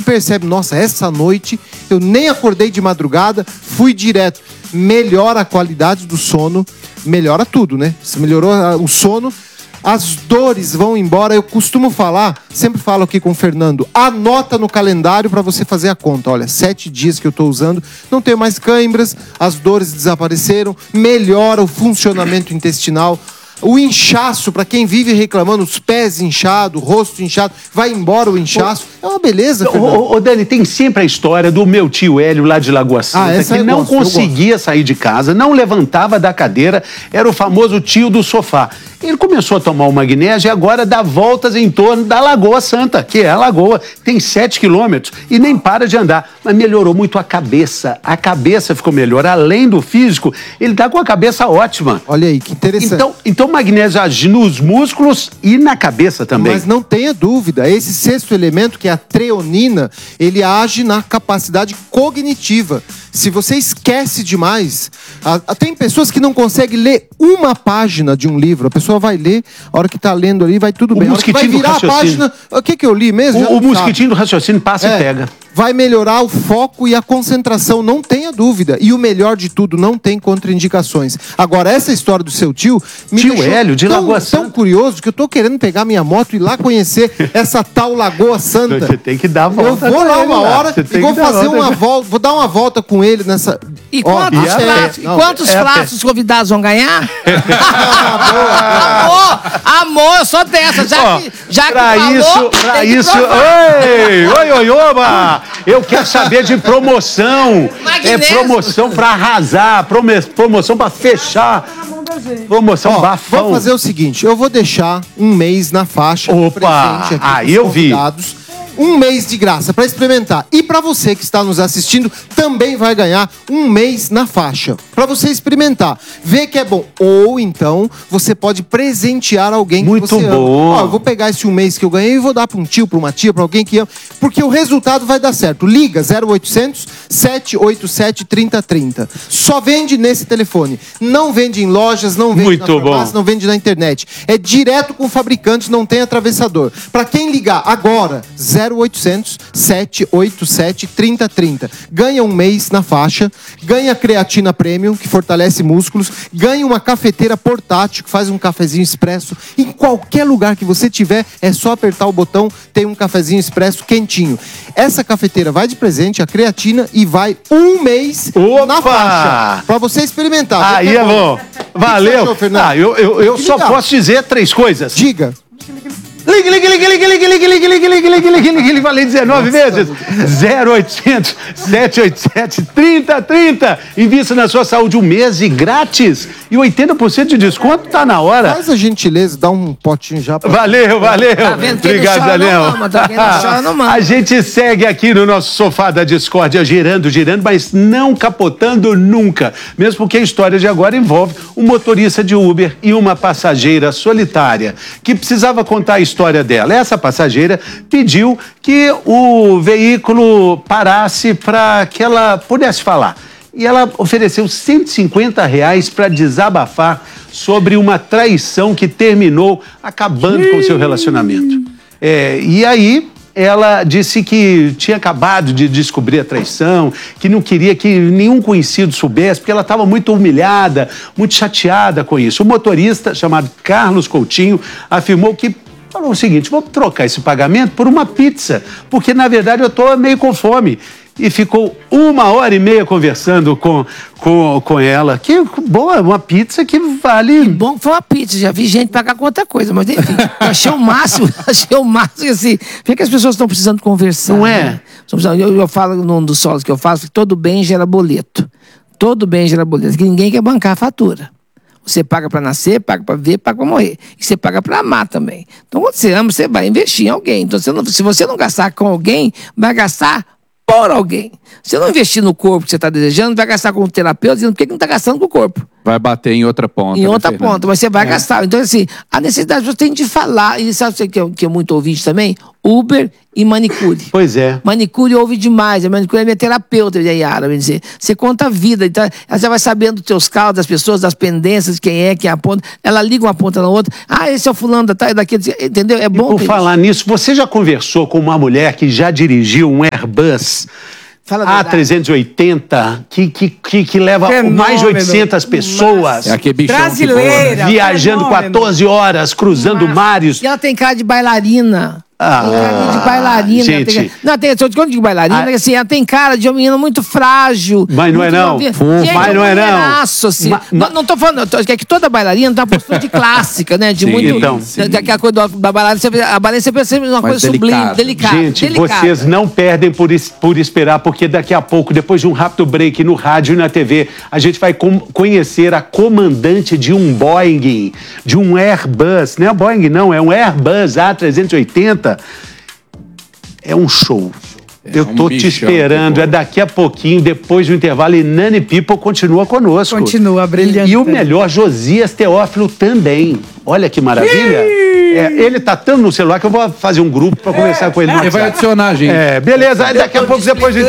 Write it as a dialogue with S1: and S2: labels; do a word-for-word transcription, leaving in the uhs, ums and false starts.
S1: percebe, nossa, essa noite eu nem acordei de madrugada, fui direto. Melhora a qualidade do sono, melhora tudo, né? Se melhorou o sono, as dores vão embora. Eu costumo falar, sempre falo aqui com o Fernando, anota no calendário para você fazer a conta. Olha, sete dias que eu estou usando, não tenho mais câimbras, as dores desapareceram, melhora o funcionamento intestinal. O inchaço, para quem vive reclamando, os pés inchados, o rosto inchado, vai embora o inchaço. É uma beleza, Fernando.
S2: Ô, ô, Dani, tem sempre a história do meu tio Hélio lá de Lagoa Santa,
S1: ah,
S2: que não
S1: gosto,
S2: conseguia sair de casa, não levantava da cadeira, era o famoso tio do sofá. Ele começou a tomar o magnésio e agora dá voltas em torno da Lagoa Santa, que é a lagoa, tem sete quilômetros e nem para de andar. Mas melhorou muito a cabeça, a cabeça ficou melhor, além do físico, ele tá com a cabeça ótima.
S1: Olha aí, que interessante.
S2: Então, então o magnésio age nos músculos e na cabeça também.
S1: Mas não tenha dúvida, esse sexto elemento, que é a treonina, ele age na capacidade cognitiva. Se você esquece demais, a, a, tem pessoas que não conseguem ler uma página de um livro. A pessoa vai ler, a hora que está lendo ali, vai tudo
S2: o
S1: bem. A hora
S2: mosquitinho
S1: que vai virar
S2: do raciocínio.
S1: a página, o que que eu li mesmo?
S2: O, o mosquitinho do raciocínio passa é, e pega.
S1: Vai melhorar o foco e a concentração, não tenha dúvida. E o melhor de tudo, não tem contraindicações. Agora, essa história do seu tio... Me
S2: tio Hélio, de
S1: tão,
S2: Lagoa Santa.
S1: tão curioso que eu tô querendo pegar minha moto e ir lá conhecer essa tal Lagoa Santa.
S2: Você tem que dar a volta.
S1: Eu vou lá uma
S2: ele,
S1: hora e vou fazer uma volta, volta, vou dar uma volta com ele nessa...
S3: E quantos,
S1: Ó,
S3: pratos,
S1: é,
S3: e quantos é, pratos os convidados vão ganhar? Amor, amor, eu sou dessa. Já
S2: oh,
S3: que, já que
S2: pra
S3: falou,
S2: isso, pra isso... Oi, oi, oi, oba! Eu quero saber de promoção.
S3: Magnésio.
S2: É promoção pra arrasar, promoção pra fechar. Promoção
S1: Ó,
S2: bafão.
S1: Vamos fazer o seguinte, eu vou deixar um mês na faixa.
S2: Opa,
S1: presente aqui
S2: aí eu vi.
S1: Um mês de graça para experimentar. E para você que está nos assistindo, também vai ganhar um mês na faixa. Para você experimentar. Ver que é bom. Ou então, você pode presentear alguém
S2: Muito
S1: que você ama.
S2: bom.
S1: Ó, eu vou pegar esse um mês que eu ganhei e vou dar para um tio, para uma tia, para alguém que ama. Porque o resultado vai dar certo. Liga zero oitocentos, sete oito sete, trinta trinta. Só vende nesse telefone. Não vende em lojas, não vende
S2: Muito
S1: na farmácia,
S2: bom.
S1: não vende na internet. É direto com o fabricante, não tem atravessador. Para quem ligar agora, zero oitocentos, sete oito sete, trinta trinta. Ganha um mês na faixa, ganha creatina premium, que fortalece músculos, ganha uma cafeteira portátil, que faz um cafezinho expresso. Em qualquer lugar que você tiver, é só apertar o botão, tem um cafezinho expresso quentinho. Essa cafeteira vai de presente, a creatina, e vai um mês
S2: Opa!
S1: na faixa. Pra você experimentar.
S2: Aí é bom. Valeu.
S1: Achou, Fernando?
S2: Ah, eu eu, eu só
S1: legal.
S2: posso dizer três coisas.
S1: Diga.
S2: Ligue, ligue, ligue, ligue, ligue, ligue, ligue, ligue, ligue, ligue, ligue, ligue, ligue, falei dezenove vezes. zero oitocentos, sete oito sete, trinta trinta. Invista na sua saúde um mês e grátis. E oitenta por cento de desconto tá na hora.
S1: Faz a gentileza, dá um potinho já. Pra...
S2: Valeu, valeu.
S3: Tá vendo? Quem
S2: Obrigado,
S3: não chora,
S2: Daniel.
S3: não mama, tá? Quem não chora, não mama.
S2: A gente segue aqui no nosso sofá da discórdia, girando, girando, mas não capotando nunca. Mesmo porque a história de agora envolve um motorista de Uber e uma passageira solitária que precisava contar a história dela. Essa passageira pediu que o veículo parasse para que ela pudesse falar. E ela ofereceu cento e cinquenta reais para desabafar sobre uma traição que terminou acabando com o seu relacionamento. É, e aí ela disse que tinha acabado de descobrir a traição, que não queria que nenhum conhecido soubesse, porque ela estava muito humilhada, muito chateada com isso. O motorista, chamado Carlos Coutinho, afirmou que falou o seguinte: vou trocar esse pagamento por uma pizza, porque na verdade eu estou meio com fome. E ficou uma hora e meia conversando com, com, com ela. Que boa, uma pizza que vale...
S3: Que bom que foi uma pizza, já vi gente pagar com outra coisa, mas enfim, eu achei o máximo, achei o máximo, assim, vê que as pessoas estão precisando conversar.
S2: Não é?
S3: Né? Eu, eu falo num dos solos que eu faço, que todo bem gera boleto. Todo bem gera boleto, que ninguém quer bancar a fatura. Você paga para nascer, paga para ver, paga para morrer. E você paga para amar também. Então, quando você ama, você vai investir em alguém. Então, você não, se você não gastar com alguém, vai gastar por alguém. Se você não investir no corpo que você está desejando, vai gastar com o terapeuta, dizendo por que não está gastando com o corpo.
S4: Vai bater em outra ponta.
S3: Em
S4: né,
S3: outra
S4: Fernando?
S3: ponta, mas você vai
S4: É.
S3: gastar. Então, assim, a necessidade você tem de falar. E sabe o que, que é muito ouvinte também? Uber e manicure.
S2: Pois é.
S3: Manicure ouve demais. A manicure é minha terapeuta, a Yara, vai dizer. Você conta a vida, então ela já vai sabendo dos teus calos, das pessoas, das pendências, quem é, quem aponta. Ela liga uma ponta na outra. Ah, esse é o fulano da tá, daquele, entendeu? É bom.
S2: E por falar isso. nisso, você já conversou com uma mulher que já dirigiu um Airbus A trezentos e oitenta, que, que, que, que leva fenômeno. mais de oitocentas pessoas.
S4: É aquele bichão
S3: brasileira.
S4: Que voa, né?
S2: Viajando fenômeno. quatorze horas, cruzando Mas, mares.
S3: E ela tem cara de bailarina.
S2: Ah,
S3: tem cara de bailarina.
S2: Gente.
S3: Tem, não, tem, quando eu digo bailarina, ah, assim, ela tem cara de uma menina muito frágil.
S2: Mas não é não.
S3: Gente,
S2: mas não é não.
S3: Aço, assim.
S2: Ma,
S3: ma... Não, não tô falando, é que toda bailarina tem uma postura de clássica, né? De
S2: sim,
S3: muito.
S2: Então,
S3: daquela coisa da bailarina, a bailarina sempre é uma
S4: mas
S3: coisa
S4: delicado.
S3: sublime, delicada.
S2: Gente,
S3: delicada.
S2: vocês não perdem por, por esperar, porque daqui a pouco, depois de um rápido break no rádio e na T V, a gente vai com, conhecer a comandante de um Boeing, de um Airbus. Não é Boeing, não, é um Airbus A trezentos e oitenta. É um show. É Eu tô um te esperando. É daqui a pouquinho, depois do intervalo. E Nani People continua conosco.
S5: Continua brilhante.
S2: E o melhor, Josias Teófilo também. Olha que maravilha. É, ele tá tanto no celular que eu vou fazer um grupo para conversar com ele.
S4: Ele vai adicionar, gente.
S2: É, beleza. Daqui a pouco, depois do intervalo.